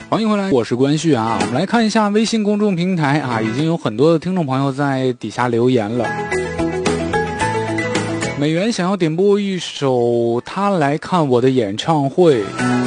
欢迎回来，我是关旭啊。我们来看一下微信公众平台啊，已经有很多的听众朋友在底下留言了。美元想要点播一首《他来看我的演唱会》。